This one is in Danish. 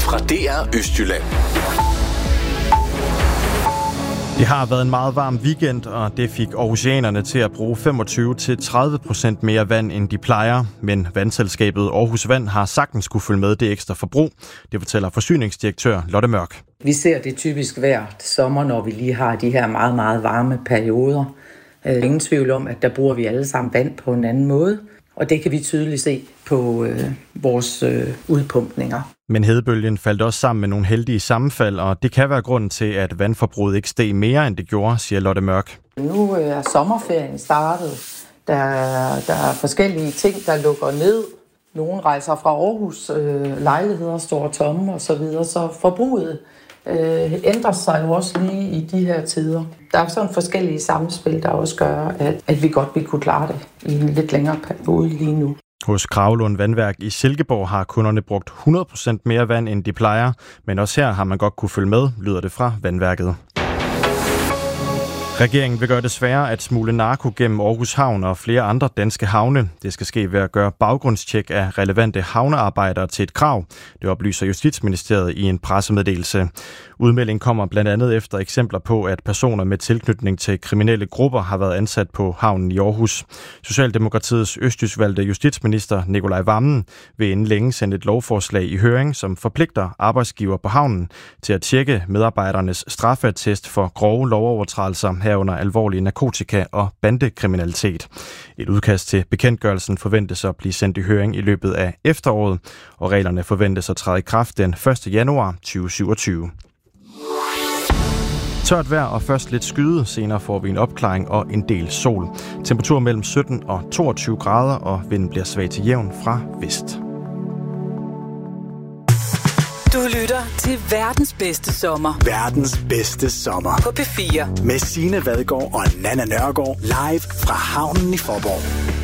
fra DR Østjylland. Det har været en meget varm weekend, og det fik aarhusianerne til at bruge 25-30% mere vand, end de plejer. Men vandselskabet Aarhus Vand har sagtens skulle følge med det ekstra forbrug. Det fortæller forsyningsdirektør Lotte Mørk. Vi ser det typisk hver sommer, når vi lige har de her meget, meget varme perioder. Ingen tvivl om, at der bruger vi alle sammen vand på en anden måde. Og det kan vi tydeligt se på vores udpumpninger. Men hedebølgen faldt også sammen med nogle heldige sammenfald, og det kan være grunden til, at vandforbruget ikke steg mere, end det gjorde, siger Lotte Mørk. Nu er sommerferien startet. Der er forskellige ting, der lukker ned. Nogle rejser fra Aarhus, lejligheder står tomme osv., så forbruget ændrer sig jo også lige i de her tider. Der er sådan forskellige samspil, der også gør, at vi godt vil kunne klare det i en lidt længere periode lige nu. Hos Kragelund Vandværk i Silkeborg har kunderne brugt 100% mere vand, end de plejer, men også her har man godt kunne følge med, lyder det fra vandværket. Regeringen vil gøre det sværere at smugle narko gennem Aarhus Havn og flere andre danske havne. Det skal ske ved at gøre baggrundstjek af relevante havnearbejdere til et krav. Det oplyser Justitsministeriet i en pressemeddelelse. Udmeldingen kommer blandt andet efter eksempler på, at personer med tilknytning til kriminelle grupper har været ansat på havnen i Aarhus. Socialdemokratiets østjyskvalgte justitsminister Nicolai Wammen vil inden længe sende et lovforslag i høring, som forpligter arbejdsgiver på havnen til at tjekke medarbejdernes straffeattest for grove lovovertrædelser herunder alvorlig narkotika- og bandekriminalitet. Et udkast til bekendtgørelsen forventes at blive sendt i høring i løbet af efteråret, og reglerne forventes at træde i kraft den 1. januar 2027. Tørt vejr og først lidt skyde, senere får vi en opklaring og en del sol. Temperatur mellem 17 og 22 grader, og vinden bliver svag til jævn fra vest. Du lytter til verdens bedste sommer. Verdens bedste sommer. På P4. Med Signe Vadgaard og Nanna Nørgaard live fra havnen i Faaborg.